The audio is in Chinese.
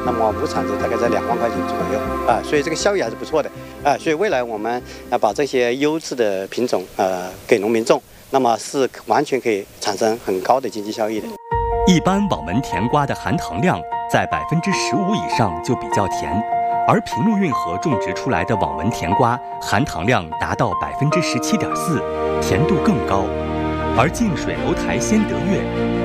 那么无产值大概在2万块钱左右啊，所以这个效益还是不错的啊。所以未来我们把这些优质的品种给农民种，那么是完全可以产生很高的经济效益的。 一般网纹甜瓜的含糖量在15%以上就比较甜，而平陆运河种植出来的网纹甜瓜含糖量达到17.4%，甜度更高。而净水楼台先得月